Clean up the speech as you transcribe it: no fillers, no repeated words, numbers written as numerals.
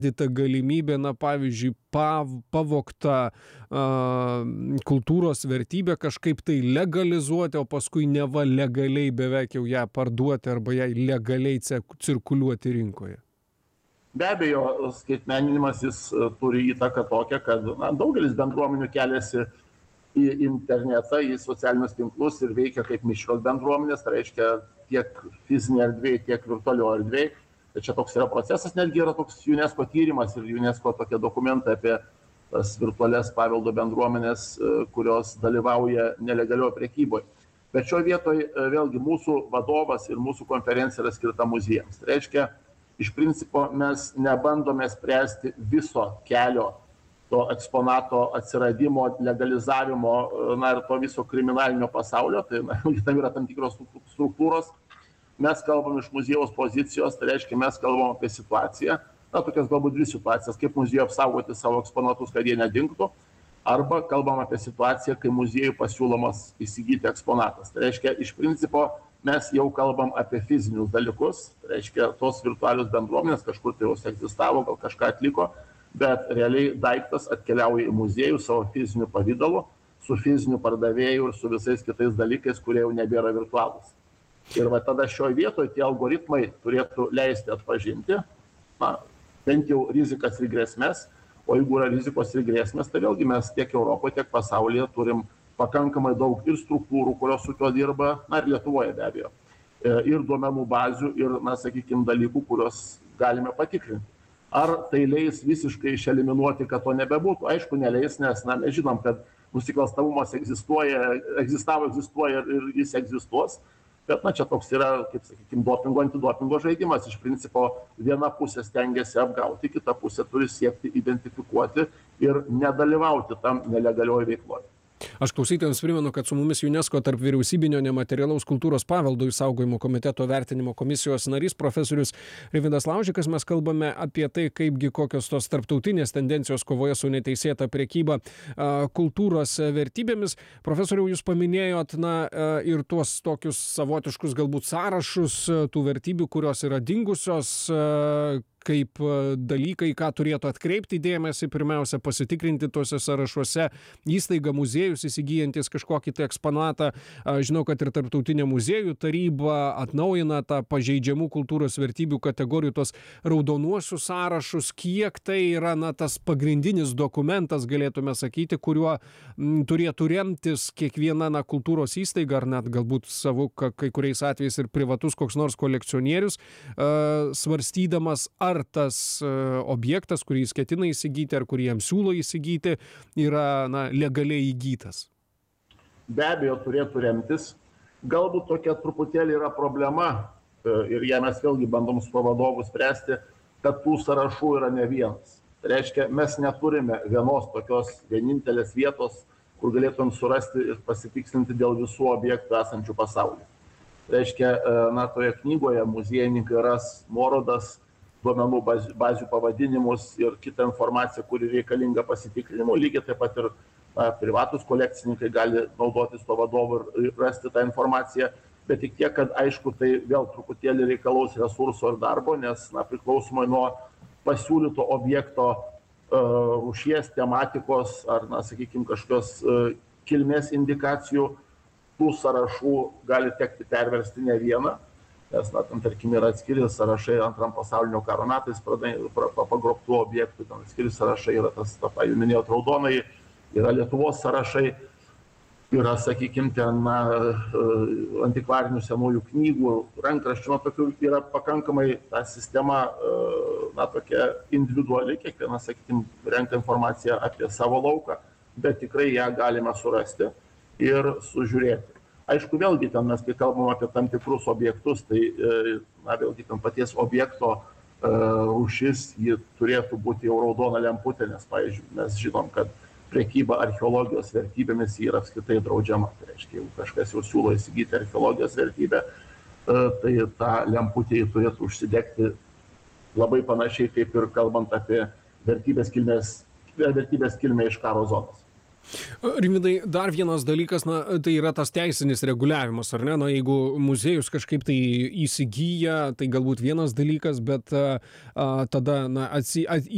ta galimybė, na, pavyzdžiui, pavogtą kultūros vertybę kažkaip tai legalizuoti, o paskui neva legaliai beveik jau ją parduoti arba ją legaliai cirkuliuoti rinkoje? Be abejo, skaitmeninimas jis turi įtaką tokią, kad daugelis bendruomenių keliasi į internetą, į socialinius tinklus ir veikia kaip mišrios bendruomenės, tai reiškia tiek fizinė erdvėje, tiek virtualio erdvėje. Tai čia toks yra procesas, netgi yra toks UNESCO tyrimas ir UNESCO tokie dokumentai apie tas virtualias paveldo bendruomenės, kurios dalyvauja nelegalioje prekyboje. Bet šioje vietoje vėlgi mūsų vadovas ir mūsų konferencija yra skirta muziejams. Tai reiškia, iš principo mes nebandome spręsti viso kelio to eksponato atsiradimo, legalizavimo, na ir to viso kriminalinio pasaulio, tai tam yra tam tikros struktūros. Mes kalbam iš muziejaus pozicijos, tai reiškia, mes kalbam apie situaciją, tokias galbūt dvi situacijas, kaip muziejui apsaugoti savo eksponatus, kad jie nedingtų, arba kalbam apie situaciją, kai muziejui pasiūlomas įsigyti eksponatas. Tai reiškia, iš principo, mes jau kalbam apie fizinius dalykus, tai reiškia, tos virtualios bendruomenės kažkur tai jos egzistavo, gal kažką atliko, bet realiai daiktas atkeliauja į muziejų savo fiziniu pavidalu, su fiziniu pardavėju ir su visais kitais dalykais, kurie jau nebėra virtualūs. Ir tada šioje vietoje tie algoritmai turėtų leisti atpažinti, bent jau rizikas ir grėsmės, o jeigu yra rizikos ir grėsmės, tai vėlgi mes tiek Europoje, tiek pasaulyje turim pakankamai daug ir struktūrų, kurios su tuo dirba, ir Lietuvoje be abejo, ir duomenų bazių, ir, sakykime, dalykų, kuriuos galime patikrinti. Ar tai leis visiškai išeliminuoti, kad to nebebūtų? Aišku, neleis, nes mes žinom, kad nusikalstamumas egzistuoja ir jis egzistuos. Bet čia toks yra, kaip sakykime, dopingo, antidopingo žaidimas. Iš principo viena pusė stengiasi apgauti, kita pusė turi siekti identifikuoti ir nedalyvauti tam nelegalioj veikloje. Aš klausytojams primenu, kad su mumis UNESCO tarp vyriausybinio nematerialaus kultūros paveldo išsaugojimo komiteto vertinimo komisijos narys profesorius Rimvydas Laužikas. Mes kalbame apie tai, kaipgi kokios tos tarptautinės tendencijos kovoje su neteisėta prekyba kultūros vertybėmis. Profesoriau, jūs paminėjot ir tuos tokius savotiškus galbūt sąrašus tų vertybių, kurios yra dingusios, kaip dalykai, ką turėtų atkreipti dėmesį, pirmiausia, pasitikrinti tuose sąrašuose įstaiga, muziejus įsigyjantis kažkokį tai eksponatą. Žinau, kad ir Tarptautinė muziejų taryba atnaujina tą pažeidžiamų kultūros vertybių kategorijų, tos raudonuosius sąrašus. Kiek tai yra tas pagrindinis dokumentas, galėtume sakyti, kuriuo turėtų remtis kiekviena kultūros įstaiga, ar net galbūt savo kai kuriais atvejais ir privatus koks nors kolekcionierius, svarstydamas, ar tas objektas, kurį jis ketina įsigyti, ar kurį jam siūlo įsigyti, yra legaliai įgytas? Be abejo, turėtų remtis. Galbūt tokia truputėlį yra problema, ir ją mes vėlgi bandom su vadovu spręsti, kad tų sąrašų yra ne vienas. Tai reiškia, mes neturime vienos tokios vienintelės vietos, kur galėtum surasti ir pasitikslinti dėl visų objektų esančių pasaulyje. Tai reiškia, toje knygoje muziejininkai ras nuorodas, duomenų bazių pavadinimus ir kitą informaciją, kuri reikalinga pasitikrinimo. Lygiai taip pat ir privatus kolekcininkai gali naudotis to vadovu ir rasti tą informaciją, bet tik tiek, kad aišku, tai vėl truputėlį reikalaus resurso ir darbo, nes priklausomai nuo pasiūlyto objekto rūšies, tematikos ar, sakykime, kažkokios kilmės indikacijų, tų sąrašų gali tekti perversti ne vieną. Nes, tarkim, yra atskiri sąrašai Antram pasaulinio karo metais pagrobtų objektų, atskiri sąrašai yra tas, jau minėjot, raudonai, yra Lietuvos sąrašai, yra, sakykime, ten antikvarinių senųjų knygų, rankraščių, tokių yra pakankamai ta sistema, tokia individuali, kiekviena, sakykime, renka informaciją apie savo lauką, bet tikrai ją galime surasti ir sužiūrėti. Aišku, vėlgi ten mes, kai kalbam apie tam tikrus objektus, tai vėlgi ten paties objekto rūšis, ji turėtų būti jau raudona lemputė, nes, pavyzdžiui, mes žinom, kad prekyba archeologijos vertybėmis yra apskritai draudžiama. Tai reiškia, jeigu kažkas jau siūlo įsigyti archeologijos vertybę, tai ta lemputė turėtų užsidegti labai panašiai, kaip ir kalbant apie vertybės kilmę iš karo zonos. Rimvydai, dar vienas dalykas, tai yra tas teisinis reguliavimas, ar ne? Jeigu muziejus kažkaip tai įsigyja, tai galbūt vienas dalykas, bet tada